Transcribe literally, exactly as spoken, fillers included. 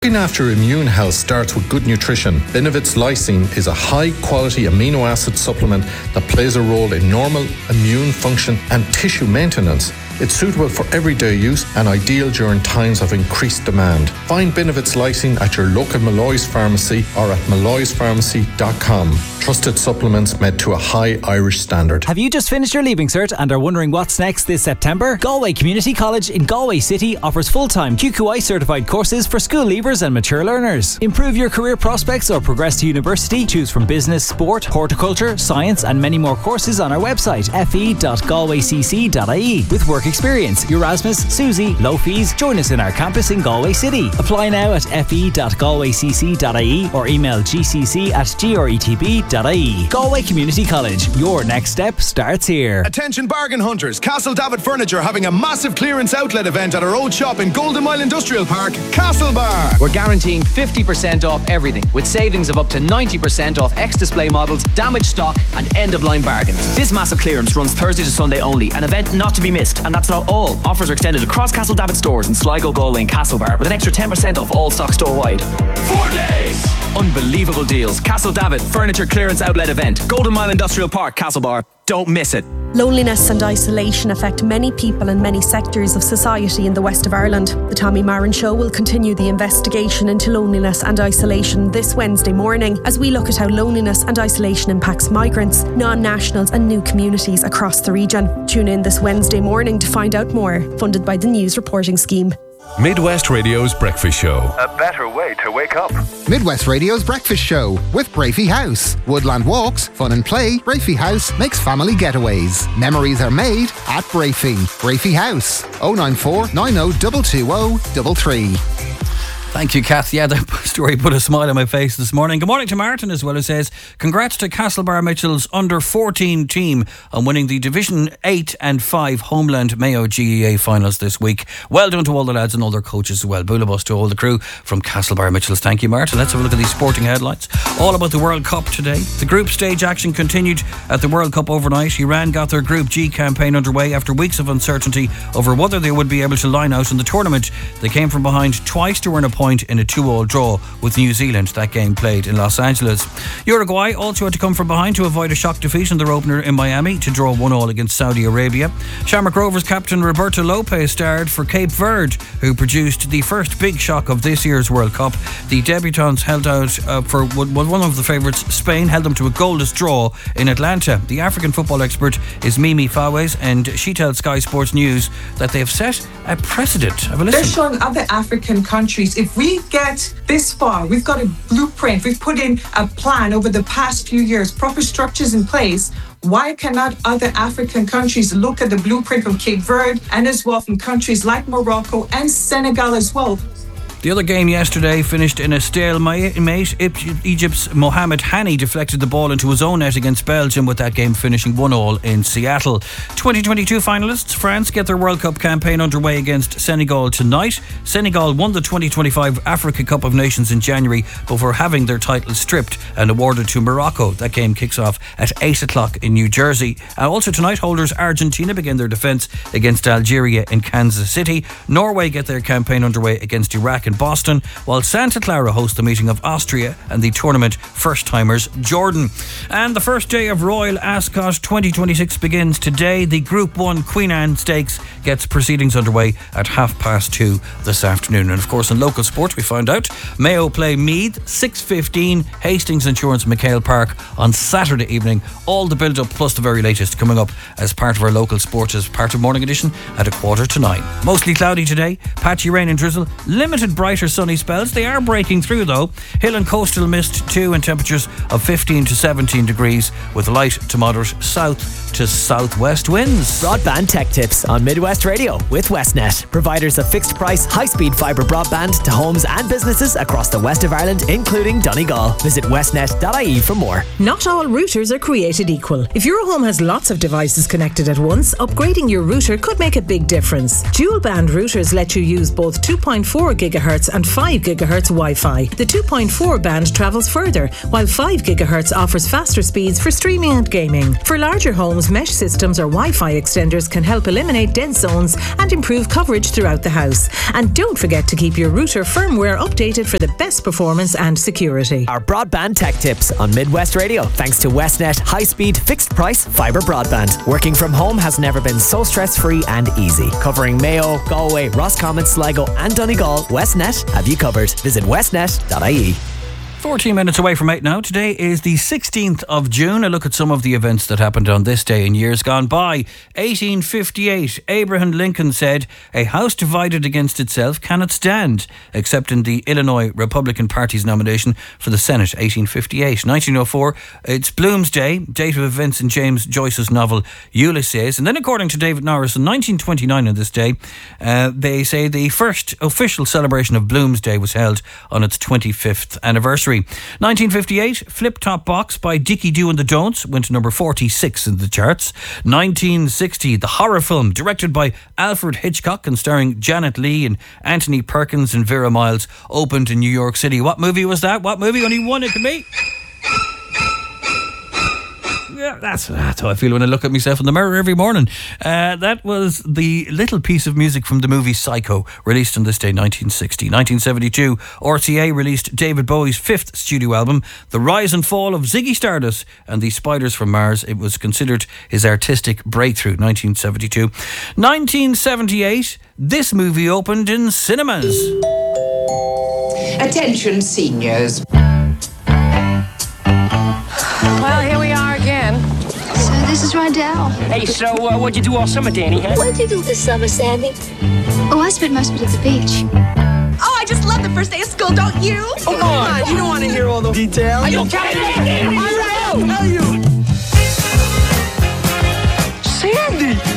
Looking after immune health starts with good nutrition. Benevit's Lysine is a high-quality amino acid supplement that plays a role in normal immune function and tissue maintenance. It's suitable for everyday use and ideal during times of increased demand. Find Benevit's Lysine at your local Malloy's pharmacy or at malloys pharmacy dot com. Trusted supplements made to a high Irish standard. Have you just finished your Leaving Cert and are wondering what's next this September? Galway Community College in Galway City offers full-time Q Q I certified courses for school leavers and mature learners. Improve your career prospects or progress to university. Choose from business, sport, horticulture, science and many more courses on our website f e dot galway c c dot i e. With work experience, Erasmus, Susie, low fees. Join us in our campus in Galway City. Apply now at f e dot galway c c dot i e or email g c c at gretb dot i e. Galway Community College. Your next step starts here. Attention bargain hunters. Castle David Furniture having a massive clearance outlet event at our old shop in Golden Mile Industrial Park, Castlebar. We're guaranteeing fifty percent off everything with savings of up to ninety percent off ex-display models, damaged stock and end-of-line bargains. This massive clearance runs Thursday to Sunday only, an event not to be missed, and that's not all. Offers are extended across Castle David stores in Sligo, Galway and Castlebar with an extra ten percent off all stock store-wide. Four days! Unbelievable deals. Castle David Furniture Clearance Outlet Event, Golden Mile Industrial Park, Castlebar. Don't miss it. Loneliness and isolation affect many people in many sectors of society in the west of Ireland. The Tommy Marin Show will continue the investigation into loneliness and isolation this Wednesday morning as we look at how loneliness and isolation impacts migrants, non-nationals and new communities across the region. Tune in this Wednesday morning to find out more. Funded by the News Reporting Scheme. Midwest Radio's Breakfast Show. A better way to wake up. Midwest Radio's Breakfast Show with Brafey House. Woodland walks, fun and play. Brafey House makes family getaways. Memories are made at Brafey. Brafey House. oh nine four, nine oh two two oh three three. Thank you, Kath. Yeah, that story put a smile on my face this morning. Good morning to Martin as well, who says, congrats to Castlebar Mitchell's under fourteen team on winning the Division eight and five Homeland Mayo G E A finals this week. Well done to all the lads and all their coaches as well. Boolabus to all the crew from Castlebar Mitchell's. Thank you, Martin. Let's have a look at these sporting headlines. All about the World Cup today. The group stage action continued at the World Cup overnight. Iran got their Group G campaign underway after weeks of uncertainty over whether they would be able to line out in the tournament. They came from behind twice to earn a point in a two-all draw with New Zealand. That game played in Los Angeles. Uruguay also had to come from behind to avoid a shock defeat in their opener in Miami to draw one all against Saudi Arabia. Shamrock Rovers captain Roberto Lopez starred for Cape Verde, who produced the first big shock of this year's World Cup. The debutants held out uh, for one of the favourites, Spain, held them to a goalless draw in Atlanta. The African football expert is Mimi Fawes, and she tells Sky Sports News that they have set a precedent. Have a listen. They're showing other African countries, if we get this far, we've got a blueprint, we've put in a plan over the past few years, proper structures in place. Why cannot other African countries look at the blueprint from Cape Verde and as well from countries like Morocco and Senegal as well? The other game yesterday finished in a stalemate. Egypt's Mohamed Hani deflected the ball into his own net against Belgium, with that game finishing one all in Seattle. twenty twenty-two finalists, France, get their World Cup campaign underway against Senegal tonight. Senegal won the twenty twenty-five Africa Cup of Nations in January before having their title stripped and awarded to Morocco. That game kicks off at eight o'clock in New Jersey. And also tonight, holders Argentina begin their defence against Algeria in Kansas City. Norway get their campaign underway against Iraq in Boston, while Santa Clara hosts the meeting of Austria and the tournament first-timers Jordan. And the first day of Royal Ascot twenty twenty-six begins today. The Group one Queen Anne Stakes gets proceedings underway at half past two this afternoon. And of course, in local sports, we found out Mayo play Meath six fifteen, Hastings Insurance McHale Park on Saturday evening. All the build-up plus the very latest coming up as part of our local sports as part of Morning Edition at a quarter to nine. Mostly cloudy today, patchy rain and drizzle, limited brighter sunny spells. They are breaking through though. Hill and coastal mist too, and temperatures of fifteen to seventeen degrees with light to moderate south to southwest winds. Broadband tech tips on Midwest Radio with Westnet, providers of fixed price high-speed fibre broadband to homes and businesses across the west of Ireland, including Donegal. Visit westnet dot I E for more. Not all routers are created equal. If your home has lots of devices connected at once, upgrading your router could make a big difference. Dual band routers let you use both two point four gigahertz gigahertz and five gigahertz Wi-Fi. The two point four band travels further, while five gigahertz offers faster speeds for streaming and gaming. For larger homes, mesh systems or Wi-Fi extenders can help eliminate dead zones and improve coverage throughout the house. And don't forget to keep your router firmware updated for the best performance and security. Our broadband tech tips on Midwest Radio, thanks to Westnet high-speed, fixed-price fibre broadband. Working from home has never been so stress-free and easy. Covering Mayo, Galway, Roscommon, Sligo and Donegal, Westnet have you covered. Visit westnet dot I E. fourteen minutes away from eight now. Today is the sixteenth of June. A look at some of the events that happened on this day in years gone by. eighteen fifty-eight, Abraham Lincoln said, "A house divided against itself cannot stand," accepting the Illinois Republican Party's nomination for the Senate. eighteen fifty-eight. nineteen oh four, it's Bloomsday, date of events in James Joyce's novel Ulysses. And then, according to David Norris, in nineteen twenty-nine on this day, uh, they say the first official celebration of Bloomsday was held on its twenty-fifth anniversary. nineteen fifty-eight, Flip Top Box by Dickie Doo and the Don'ts went to number forty-six in the charts. nineteen sixty, the horror film directed by Alfred Hitchcock and starring Janet Leigh and Anthony Perkins and Vera Miles opened in New York City. What movie was that? What movie? Only one it could be. Yeah, that's, that's how I feel when I look at myself in the mirror every morning. Uh, that was the little piece of music from the movie Psycho, released on this day, nineteen sixty. nineteen seventy-two, R T A released David Bowie's fifth studio album, The Rise and Fall of Ziggy Stardust and the Spiders from Mars. It was considered his artistic breakthrough, nineteen seventy-two. nineteen seventy-eight, this movie opened in cinemas. Attention, seniors. Well, here we are again. So this is Rydell. Hey, so uh, what'd you do all summer, Danny, huh? What'd you do this summer, Sandy? Oh, I spent most of it at the beach. Oh, I just love the first day of school, don't you? Oh, come on. You don't want to hear all the details. Are you kidding me? All right. Sandy!